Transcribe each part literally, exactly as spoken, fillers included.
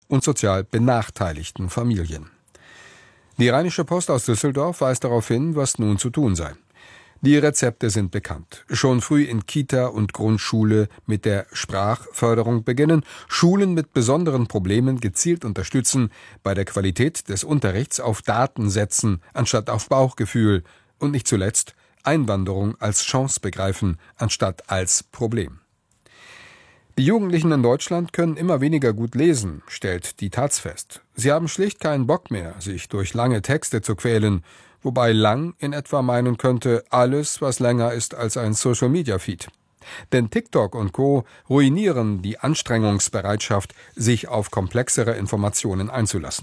und sozial benachteiligten Familien. Die Rheinische Post aus Düsseldorf weist darauf hin, was nun zu tun sei. Die Rezepte sind bekannt. Schon früh in Kita und Grundschule mit der Sprachförderung beginnen, Schulen mit besonderen Problemen gezielt unterstützen, bei der Qualität des Unterrichts auf Daten setzen, anstatt auf Bauchgefühl und nicht zuletzt Einwanderung als Chance begreifen, anstatt als Problem. Die Jugendlichen in Deutschland können immer weniger gut lesen, stellt die Taz fest. Sie haben schlicht keinen Bock mehr, sich durch lange Texte zu quälen, wobei lang in etwa meinen könnte, alles, was länger ist als ein Social-Media-Feed. Denn TikTok und Co. ruinieren die Anstrengungsbereitschaft, sich auf komplexere Informationen einzulassen.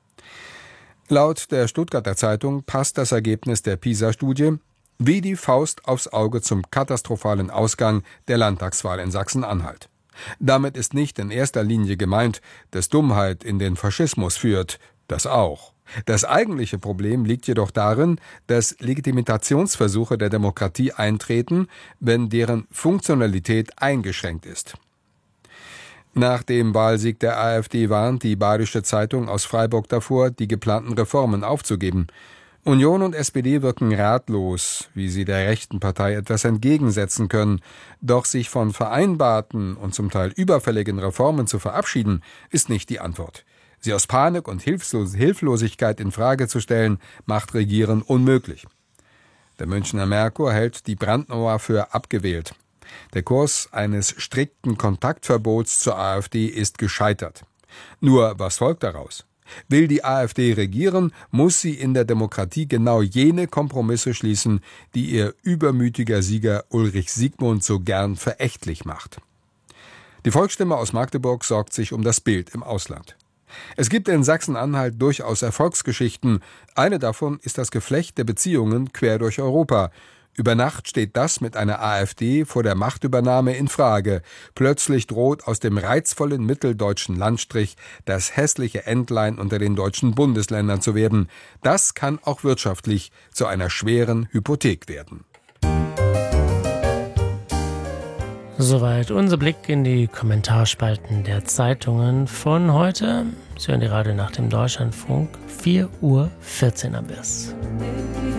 Laut der Stuttgarter Zeitung passt das Ergebnis der PISA-Studie wie die Faust aufs Auge zum katastrophalen Ausgang der Landtagswahl in Sachsen-Anhalt. Damit ist nicht in erster Linie gemeint, dass Dummheit in den Faschismus führt, das auch. Das eigentliche Problem liegt jedoch darin, dass Legitimationsversuche der Demokratie eintreten, wenn deren Funktionalität eingeschränkt ist. Nach dem Wahlsieg der AfD warnt die Badische Zeitung aus Freiburg davor, die geplanten Reformen aufzugeben. Union und S P D wirken ratlos, wie sie der rechten Partei etwas entgegensetzen können. Doch sich von vereinbarten und zum Teil überfälligen Reformen zu verabschieden, ist nicht die Antwort. Sie aus Panik und Hilflosigkeit in Frage zu stellen, macht Regieren unmöglich. Der Münchner Merkur hält die Brandmauer für abgewählt. Der Kurs eines strikten Kontaktverbots zur AfD ist gescheitert. Nur was folgt daraus? Will die AfD regieren, muss sie in der Demokratie genau jene Kompromisse schließen, die ihr übermütiger Sieger Ulrich Siegmund so gern verächtlich macht. Die Volksstimme aus Magdeburg sorgt sich um das Bild im Ausland. Es gibt in Sachsen-Anhalt durchaus Erfolgsgeschichten. Eine davon ist das Geflecht der Beziehungen quer durch Europa. Über Nacht steht das mit einer AfD vor der Machtübernahme in Frage. Plötzlich droht aus dem reizvollen mitteldeutschen Landstrich das hässliche Entlein unter den deutschen Bundesländern zu werden. Das kann auch wirtschaftlich zu einer schweren Hypothek werden. Soweit unser Blick in die Kommentarspalten der Zeitungen von heute. Sie hören die Radio nach dem Deutschlandfunk, vier Uhr vierzehn am Biss.